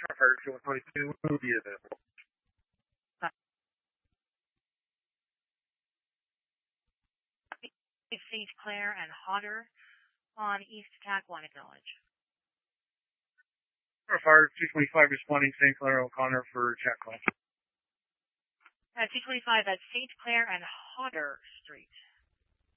Fire 222 will be available. St. Clair and Hodder on East Tack 1, acknowledge. Fire 225 responding St. Clair O'Connor for check call. 225 at St. Clair and Hodder Street.